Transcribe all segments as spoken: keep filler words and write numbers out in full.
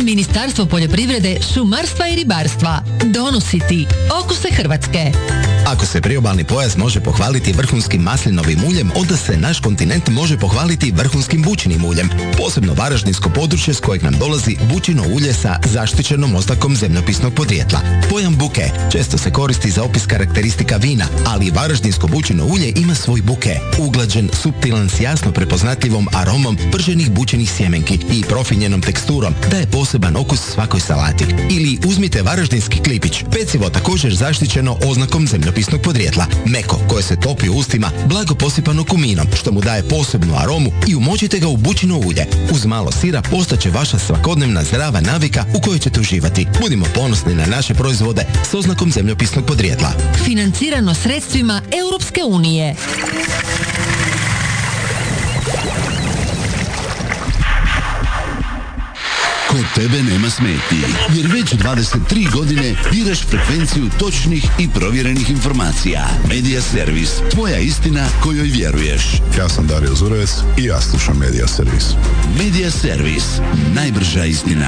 Ministarstvo poljoprivrede, šumarstva i ribarstva donosi ti Okuse Hrvatske. Ako se priobalni pojas može pohvaliti vrhunskim maslinovim uljem, onda se naš kontinent može pohvaliti vrhunskim bućinim uljem. Posebno varaždinsko područje s kojeg nam dolazi bućino ulje sa zaštićenom oznakom zemljopisnog podrijetla. Pojam buke često se koristi za opis karakteristika vina, ali varaždinsko bućino ulje ima svoj buke. Uglađen, suptilan s jasno prepoznatljivom aromom prženih bućinih sjemenki i profinjenom teksturom daje poseban okus svakoj salati. Ili uzmite varaždinski klipić, pecivo također zaštićeno oznakom zemljopisnog podrijetla. Meko, koje se topi u ustima, blago posipano kuminom, što mu daje posebnu aromu, i umočite ga u bućino ulje. Uz malo sira postaće vaša svakodnevna zdrava navika u kojoj ćete uživati. Budimo ponosni na naše proizvode s oznakom zemljopisnog podrijetla. Financirano sredstvima Europske unije. Kod tebe nema smetnji, jer već dvadeset tri godine biraš frekvenciju točnih i provjerenih informacija. Medija Servis, tvoja istina kojoj vjeruješ. Ja sam Dario Zurovec i ja slušam Medija Servis. Medija Servis, najbrža istina.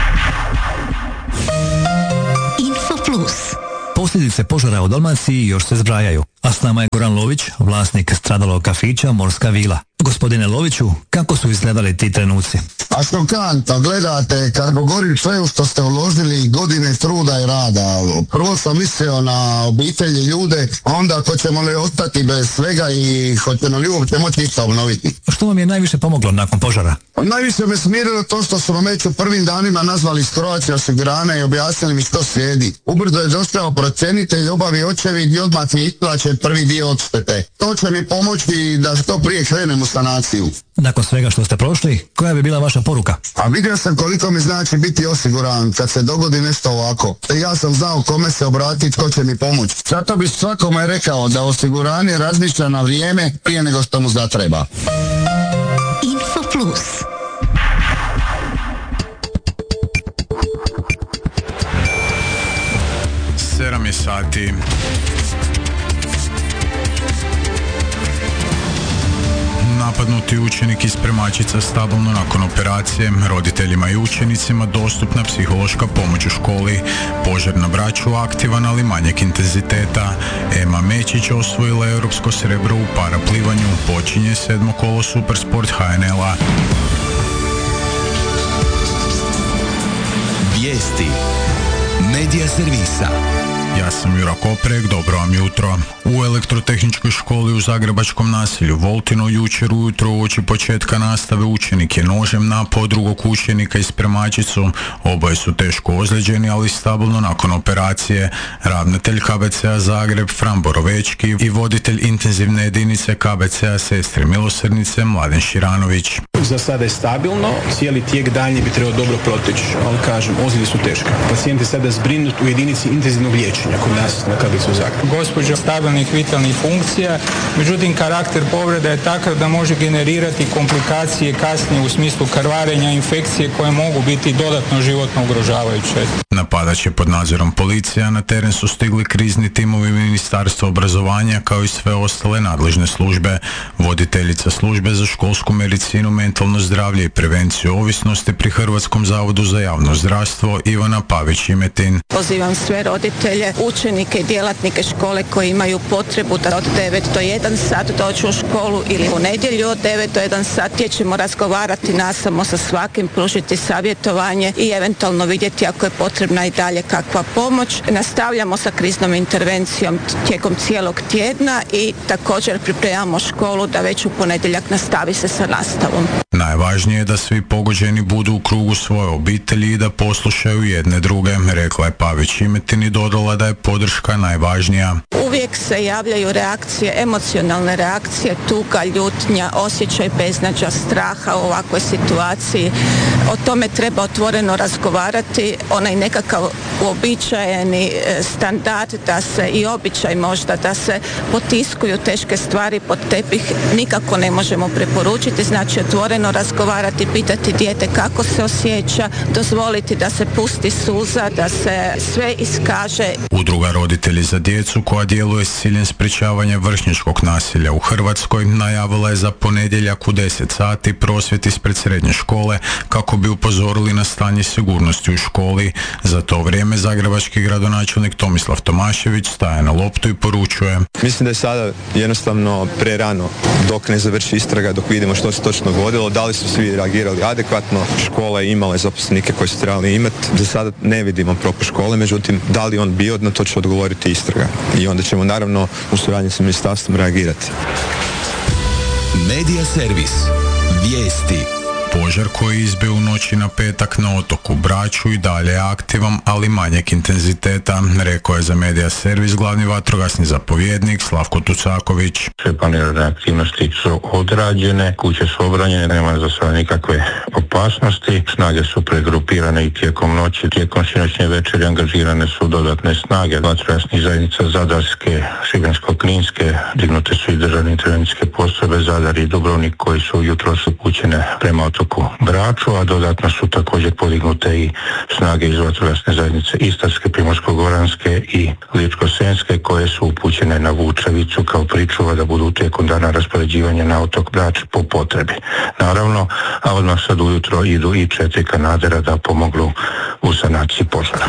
Info Plus. Posljedice požara u Dalmaciji još se zbrajaju, a s nama je Goran Lović, vlasnik stradalog kafića Morska vila. Gospodine Loviću, kako su izgledali ti trenuci? A šokanta, gledate, kad govorim sve u što ste uložili godine truda i rada. Prvo sam mislio na obitelji, ljude, onda hoćemo li ostati bez svega i hoćemo li uopće moći ništa obnoviti. Što vam je najviše pomoglo nakon požara? Najviše me smirilo to što su vam već u prvim danima nazvali iz Croatia osiguranja i objasnili mi što slijedi. Ubrzo je došao procenitelj, obavi očevid i odmah mi isplaćen prvi dio odštete. To će mi pomoći da što prije krenem u sanaciju. Nakon svega što ste prošli, koja bi bila vaša poruka? A vidio sam koliko mi znači biti osiguran kad se dogodi nešto ovako. Ja sam znao kome se obratiti, tko će mi pomoći. Zato bi svakome rekao da osiguranje razmišlja na vrijeme prije nego što mu zatreba. Info Plus. Sedam je sati. Napadnuti učenik iz Premačica stabilno nakon operacije, roditeljima i učenicima dostupna psihološka pomoć u školi. Požar na Braču aktivan, ali manjeg intenziteta. Ema Mečić osvojila europsko srebro u paraplivanju. Počinje sedmo kolo Supersport H N L-a. Vijesti Medija Servisa. Ja sam Jura Koprek, dobro vam jutro. U elektrotehničkoj školi u zagrebačkom naselju Voltino jučer ujutro uoči početka nastave učenik je nožem napao drugog učenika iz Premačicu. Oboje su teško ozlijeđeni, ali stabilno nakon operacije. Ravnatelj K B C-a Zagreb Fran Borovečki i voditelj intenzivne jedinice K B C-a Sestre Milosrdnice Mladen Širanović. Za sada je stabilno, cijeli tijek daljnji bi trebao dobro proteći, ali kažem, ozljede su teške. Pacijent je sada zbrinut u jedinici intenzivnog liječenja kod nas na K B C-u Zagreb. Gospođa stabilnih vitalnih funkcija, međutim karakter povrede je takav da može generirati komplikacije kasnije u smislu krvarenja, infekcije koje mogu biti dodatno životno ugrožavajuće. Napadač je pod nadzorom policije, a na teren su stigli krizni timovi Ministarstva obrazovanja kao i sve ostale nadležne službe. Voditeljica službe za školsku medicinu, mentalno zdravlje i prevenciju ovisnosti pri Hrvatskom zavodu za javno zdravstvo Ivana Pavić-Imetin. Pozivam sve roditelje, učenike i djelatnike škole koji imaju potrebu da od devet do jedan sat dođu u školu ili u nedjelju od devet do jedan sat gdje ćemo razgovarati nasamo sa svakim, pružiti savjetovanje i eventualno vidjeti ako je potrebna i dalje kakva pomoć. Nastavljamo sa kriznom intervencijom tijekom cijelog tjedna i također pripremamo školu da već u ponedjeljak nastavi se sa nastavom. Najvažnije je da svi pogođeni budu u krugu svoje obitelji i da poslušaju jedne druge, rekla je Pavić-Imetin i dodala da je podrška najvažnija. Uvijek se javljaju reakcije, emocionalne reakcije, tuga, ljutnja, osjećaj beznađa, straha u ovakvoj situaciji. O tome treba otvoreno razgovarati. Onaj nekakav uobičajeni standard da se i običaj možda da se potiskuju teške stvari pod tepih nikako ne možemo preporučiti. Znači otvoreno razgovarati, pitati dijete kako se osjeća, dozvoliti da se pusti suza, da se sve iskaže. Udruga Roditelji za djecu, koja djeluje s ciljem sprječavanja vršnjačkog nasilja u Hrvatskoj, najavila je za ponedjeljak u deset sati prosvjed ispred srednje škole kako kako bi upozorili na stanje sigurnosti u školi. Za to vrijeme zagrebački gradonačelnik Tomislav Tomašević staje na loptu i poručuje: Mislim da je sada jednostavno prerano dok ne završi istraga, dok vidimo što se točno dogodilo, da li su svi reagirali adekvatno, škola je imala zaposlenike koji su trebali imati. Za sada ne vidimo propust škole, međutim, da li on bio, na to će odgovoriti istraga. I onda ćemo naravno u suradnji sa ministarstvom reagirati. Medija servis. Vijesti. Požar koji je izbio u noći na petak na otoku Braču i dalje je aktivan, ali manjeg intenziteta, rekao je za Medija servis glavni vatrogasni zapovjednik Slavko Tucaković. Sve planirane aktivnosti su odrađene, kuće su obranjene, nema za sada nikakve opasnosti, snage su pregrupirane i tijekom noći, tijekom sinoćnje večeri angažirane su dodatne snage vatrogasnih zajednica Zadarske, Šibensko-kninske, dignute su i državne intervencijske postrojbe Zadar i Dubrovnik koji su jutros upućene prema otoku Braču, a dodatno su također podignute i snage iz vatrogasne zajednice Istarske, Primorsko-goranske i Ličko-senjske koje su upućene na Vučevicu kao pričuva da budu tijekom dana raspoređivanja na otok Brač po potrebi. Naravno, a odmah sad ujutro idu i četiri kanadera da pomognu u sanaciji požara.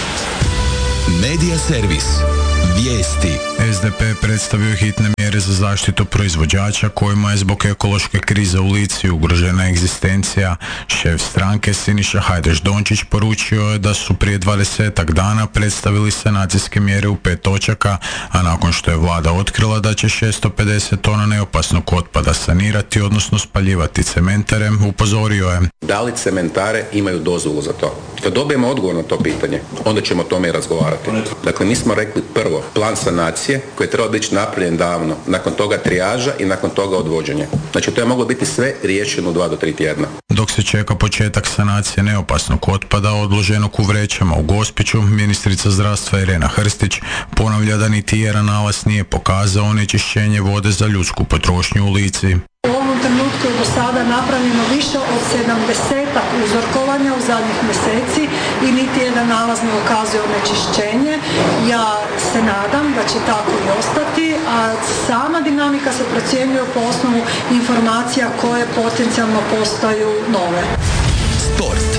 Medija servis. Vijesti. S D P predstavio hitne mjere za zaštitu proizvođača kojima je zbog ekološke krize u Lici ugrožena egzistencija. Šef stranke Siniša Hajdaš Dončić poručio je da su prije dvadesetak dana predstavili sanacijske mjere u pet točaka, a nakon što je vlada otkrila da će šesto pedeset tona neopasnog otpada sanirati, odnosno spaljivati cementare, upozorio je: da li cementare imaju dozvolu za to? Kad dobijemo odgovor na to pitanje, onda ćemo o tome i razgovarati. Dakle, mi smo rekli prvo plan sanacije koji je trebao biti napravljen davno, nakon toga trijaža i nakon toga odvođenje. Znači, to je moglo biti sve riješeno u dva do tri tjedna. Dok se čeka početak sanacije neopasnog otpada odloženog u vrećama u Gospiću, ministrica zdravstva Irena Hrstić ponavlja da niti jedan nalaz nije pokazao onečišćenje vode za ljudsku potrošnju u Lici. U ovom trenutku je do sada napravljeno više od sedamdesetak uzorkovanja u zadnjih mjeseci i niti jedan nalaz ne ukazuje onečišćenje. Ja se nadam da će tako i ostati, a sama dinamika se procjenjuje po osnovu informacija koje potencijalno postaju nove. Sport.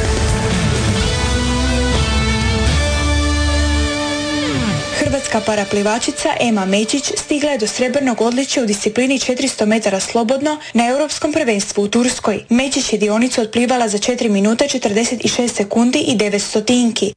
Hrvatska paraplivačica Ema Mečić stigla je do srebrnog odličja u disciplini četiristo metara slobodno na Europskom prvenstvu u Turskoj. Mečić je dionicu otplivala za četiri minute četrdeset šest sekundi i devet stotinki.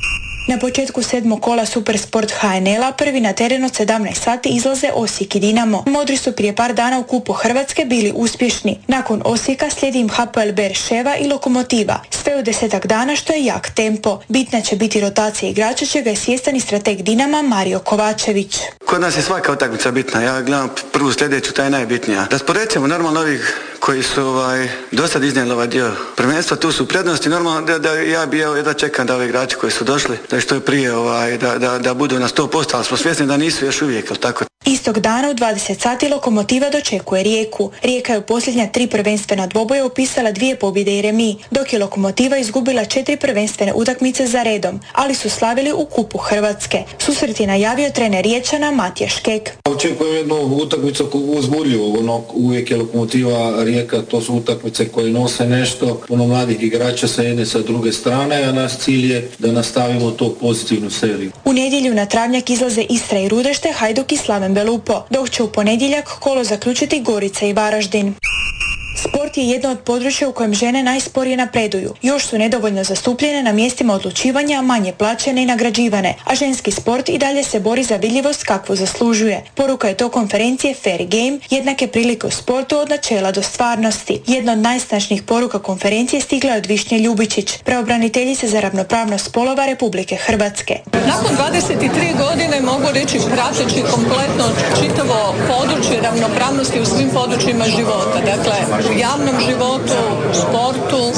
Na početku sedmog kola Supersport H N L-a prvi na teren od sedamnaest sati izlaze Osijek i Dinamo. Modri su prije par dana u kupu Hrvatske bili uspješni. Nakon Osijeka slijedi im H P L Beerševa i Lokomotiva. Sve u desetak dana što je jak tempo. Bitna će biti rotacija igrača, čega je svjestan i strateg Dinama Mario Kovačević. Kod nas je svaka utakmica bitna. Ja gledam prvu sljedeću, taj je najbitnija. Rasporedimo normalno ovih koji su ovaj, do sad iznijeli ovaj dio prvenstva, tu su prednosti. Normalno da, da ja bi evo jedva čekam da ovi igrači koji su došli, da što je prije ovaj, da, da, da budu na sto posto, ali smo svjesni da nisu još uvijek, ali tako. Istog dana u dvadeset sati Lokomotiva dočekuje Rijeku. Rijeka je u posljednja tri prvenstvena dvoboja upisala dvije pobjede i remi, dok je Lokomotiva izgubila četiri prvenstvene utakmice za redom, ali su slavili u kupu Hrvatske. Susret je najavio trener Riječana Matija Škek. Očekujem jednu utakmicu uzbudljivu, ono, uvijek je Lokomotiva Rijeka, to su utakmice koje nose nešto, puno mladih igrača sa jedne sa druge strane, a naš cilj je da nastavimo to pozitivnu seriju. U nedjelju na Travnjak izlaze Istra i Rudešte, Hajduk i Slaven Belupo, dok će u ponedjeljak kolo zaključiti Gorica i Varaždin. Sport je jedno od područja u kojem žene najsporije napreduju. Još su nedovoljno zastupljene na mjestima odlučivanja, manje plaćene i nagrađivane, a ženski sport i dalje se bori za vidljivost kakvu zaslužuje. Poruka je to konferencije Fair Game, jednake prilike u sportu od načela do stvarnosti. Jedna od najsnažnijih poruka konferencije stigla je od Višnje Ljubičić, pravobraniteljice za ravnopravnost spolova Republike Hrvatske. Nakon dvadeset tri godine mogu reći prateći kompletno čitavo područje ravnopravnosti u svim područjima života. Dakle, u javnom životu, u sportu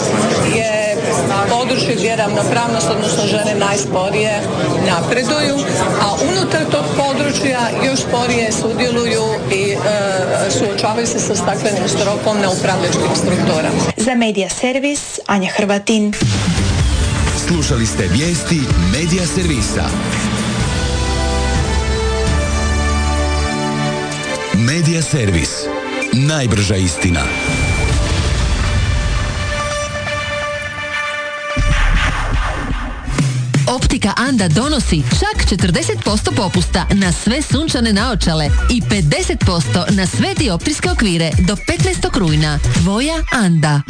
je područje gdje ravnopravnost, odnosno žene najsporije napreduju, a unutar tog područja još sporije sudjeluju i e, suočavaju se sa staklenim stropom na upravljačkim strukturama. Za Medija servis, Anja Hrvatin. Slušali ste vijesti Medija servisa. Medija servis. Najbrža istina. Optika Anda donosi čak četrdeset posto popusta na sve sunčane naočale i pedeset posto na sve dioptrijske okvire do petnaestog rujna. Tvoja Anda.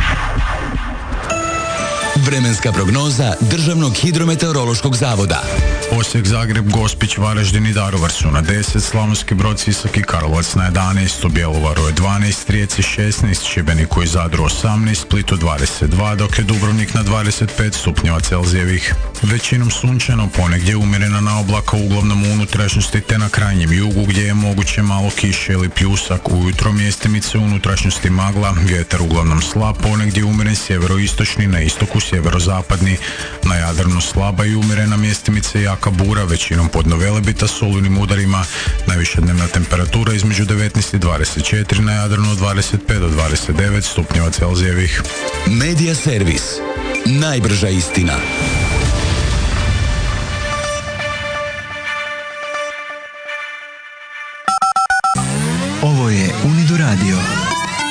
Vremenska prognoza Državnog hidrometeorološkog zavoda. Osijek, Zagreb, Gospić, Varaždin i Daruvar su na deset, Slavonski Brod, Sisak i Karlovac na jedanaest, u Bjelovaru je dvanaest, Rijeci šesnaest, Šibeniku i Zadru osamnaest, Splitu dvadeset dva, dok je Dubrovnik na dvadeset pet stupnjeva Celzijevih. Većinom sunčano, ponegdje umjerena na oblaka uglavnom u unutrašnjosti te na krajnjem jugu gdje je moguće malo kiše ili pljusak. Ujutro mjestimice u unutrašnjosti magla, vjetar uglavnom slab, ponegdje umjeren sjeveroistočni, na istoku sjeverozapadni, na Jadranu slaba i umjerena mjestimice jaka bura, većinom podno Velebita s olujnim udarima, najviša dnevna temperatura između devetnaest i dvadeset četiri, na Jadranu dvadeset pet do dvadeset devet stupnjeva Celzijevih. Medija servis. Najbrža istina. Ovo je Unido Radio.